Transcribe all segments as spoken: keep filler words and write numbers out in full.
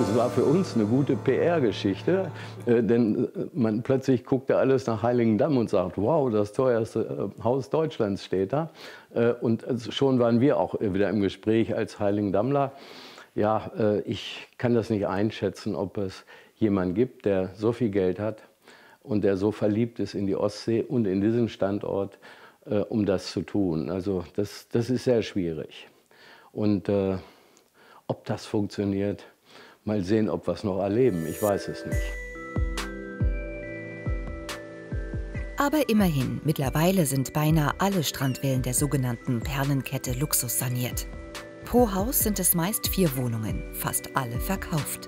Es war für uns eine gute P R-Geschichte, äh, denn man plötzlich guckte alles nach Heiligendamm und sagt, wow, das teuerste äh, Haus Deutschlands steht da. Äh, und also schon waren wir auch wieder im Gespräch als Heiligendammler. Ja, äh, ich kann das nicht einschätzen, ob es jemanden gibt, der so viel Geld hat und der so verliebt ist in die Ostsee und in diesen Standort, äh, um das zu tun. Also das, das ist sehr schwierig. Und äh, ob das funktioniert, mal sehen, ob wir es noch erleben. Ich weiß es nicht. Aber immerhin, mittlerweile sind beinahe alle Strandvillen der sogenannten Perlenkette Luxus saniert. Pro Haus sind es meist vier Wohnungen, fast alle verkauft.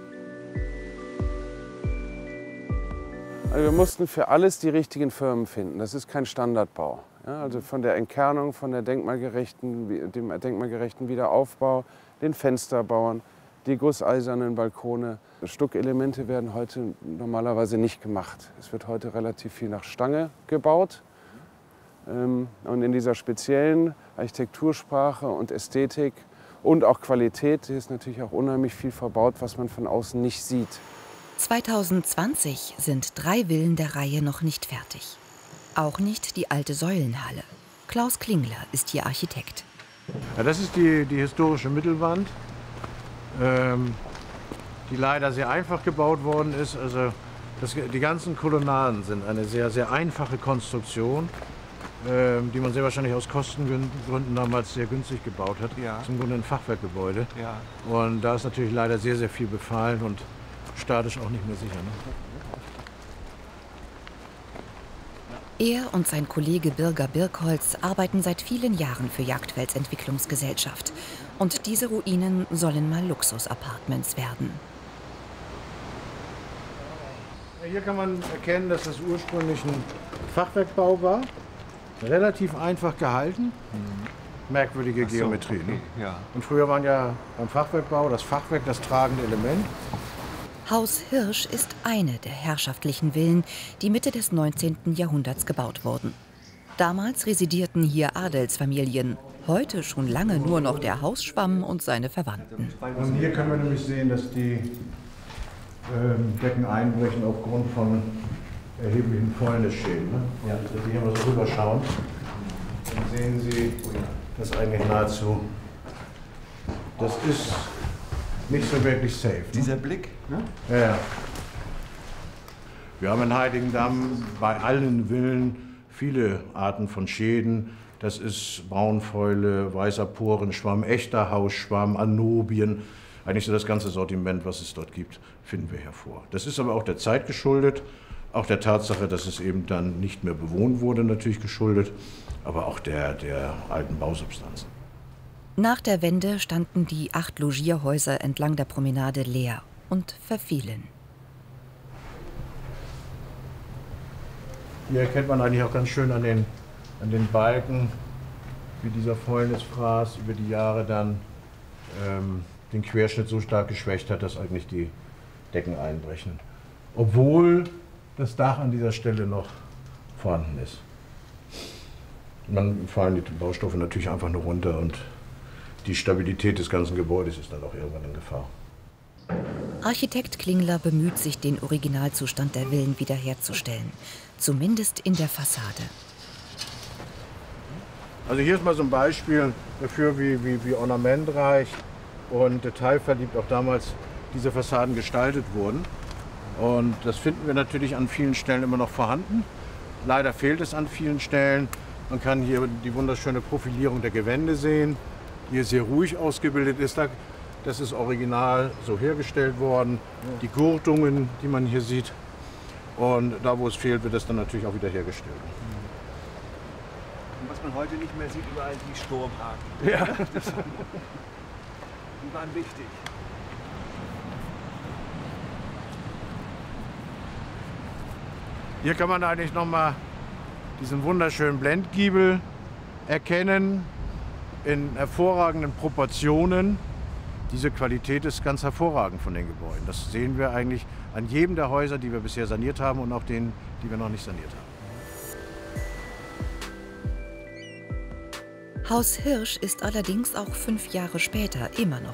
Also wir mussten für alles die richtigen Firmen finden. Das ist kein Standardbau. Ja, also von der Entkernung, von der denkmalgerechten, dem denkmalgerechten Wiederaufbau, den Fensterbauern, die gusseisernen Balkone. Stuckelemente werden heute normalerweise nicht gemacht. Es wird heute relativ viel nach Stange gebaut. Und in dieser speziellen Architektursprache und Ästhetik und auch Qualität ist natürlich auch unheimlich viel verbaut, was man von außen nicht sieht. zweitausendzwanzig sind drei Villen der Reihe noch nicht fertig. Auch nicht die alte Säulenhalle. Klaus Klingler ist hier Architekt. Ja, das ist die, die historische Mittelwand, ähm, die leider sehr einfach gebaut worden ist. Also das, die ganzen Kolonnaden sind eine sehr, sehr einfache Konstruktion, ähm, die man sehr wahrscheinlich aus Kostengründen damals sehr günstig gebaut hat. Ja. Das ist im Grunde ein Fachwerkgebäude. Ja. Und da ist natürlich leider sehr, sehr viel befallen und statisch auch nicht mehr sicher. Ne? Er und sein Kollege Birger Birkholz arbeiten seit vielen Jahren für Jagdfels Entwicklungsgesellschaft. Und diese Ruinen sollen mal Luxus-Apartments werden. Hier kann man erkennen, dass das ursprünglich ein Fachwerkbau war. Relativ einfach gehalten. Merkwürdige so, Geometrie. Okay, ne? Ja. Und früher waren ja beim Fachwerkbau das Fachwerk das tragende Element. Haus Hirsch ist eine der herrschaftlichen Villen, die Mitte des neunzehnten Jahrhunderts gebaut wurden. Damals residierten hier Adelsfamilien, heute schon lange nur noch der Hausschwamm und seine Verwandten. Und hier können wir nämlich sehen, dass die ähm, Decken einbrechen aufgrund von erheblichen Fäulnisschäden. Ne? Ja, wenn Sie hier mal so rüberschauen, dann sehen Sie, das eigentlich nahezu, das ist nicht so wirklich safe. Ne? Dieser Blick? Ne? Ja, ja. Wir haben in Heiligendamm bei allen Villen viele Arten von Schäden. Das ist Braunfäule, weißer Porenschwamm, echter Hausschwamm, Anobien. Eigentlich so das ganze Sortiment, was es dort gibt, finden wir hervor. Das ist aber auch der Zeit geschuldet, auch der Tatsache, dass es eben dann nicht mehr bewohnt wurde, natürlich geschuldet, aber auch der, der alten Bausubstanzen. Nach der Wende standen die acht Logierhäuser entlang der Promenade leer und verfielen. Hier erkennt man eigentlich auch ganz schön an den, an den Balken, wie dieser Fäulnisfraß über die Jahre dann ähm, den Querschnitt so stark geschwächt hat, dass eigentlich die Decken einbrechen. Obwohl das Dach an dieser Stelle noch vorhanden ist. Dann fallen die Baustoffe natürlich einfach nur runter und die Stabilität des ganzen Gebäudes ist dann auch irgendwann in Gefahr. Architekt Klingler bemüht sich, den Originalzustand der Villen wiederherzustellen. Zumindest in der Fassade. Also hier ist mal so ein Beispiel dafür, wie, wie, wie ornamentreich und detailverliebt auch damals diese Fassaden gestaltet wurden. Und das finden wir natürlich an vielen Stellen immer noch vorhanden. Leider fehlt es an vielen Stellen. Man kann hier die wunderschöne Profilierung der Gewände sehen, die hier sehr ruhig ausgebildet ist. Das ist original so hergestellt worden. Die Gurtungen, die man hier sieht. Und da, wo es fehlt, wird das dann natürlich auch wieder hergestellt. Und was man heute nicht mehr sieht, überall die Sturmhaken. Ja. Die waren wichtig. Hier kann man eigentlich noch mal diesen wunderschönen Blendgiebel erkennen in hervorragenden Proportionen. Diese Qualität ist ganz hervorragend von den Gebäuden. Das sehen wir eigentlich an jedem der Häuser, die wir bisher saniert haben und auch denen, die wir noch nicht saniert haben. Haus Hirsch ist allerdings auch fünf Jahre später immer noch